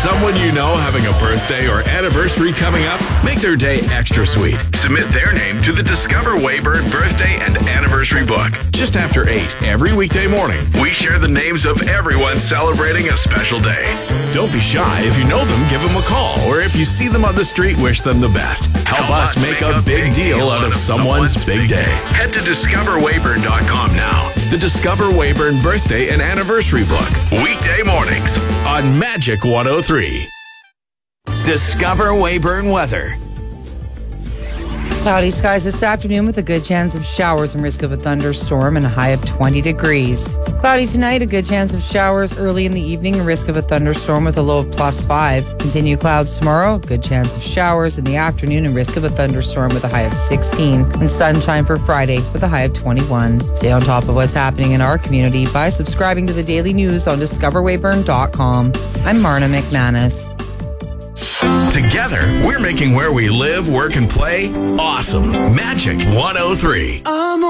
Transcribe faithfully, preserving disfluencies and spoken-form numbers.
Someone you know having a birthday or anniversary coming up? Make their day extra sweet. Submit their name to the Discover Weyburn Birthday and Anniversary Book. Just after eight every weekday morning, we share the names of everyone celebrating a special day. Don't be shy. If you know them, give them a call. Or if you see them on the street, wish them the best. Help, Help us make, make a, a big deal out of someone's, someone's big day. Head to discover weyburn dot com now. The Discover Weyburn Birthday and Anniversary Book. Weekday mornings on Magic one oh three. Discover Weyburn weather. Cloudy skies this afternoon with a good chance of showers and risk of a thunderstorm and a high of twenty degrees. Cloudy tonight, a good chance of showers early in the evening and risk of a thunderstorm with a low of plus five. Continue clouds tomorrow, good chance of showers in the afternoon and risk of a thunderstorm with a high of sixteen. And sunshine for Friday with a high of twenty-one. Stay on top of what's happening in our community by subscribing to the daily news on discover weyburn dot com. I'm Marna McManus. Together, we're making where we live, work, and play awesome. Magic one oh three.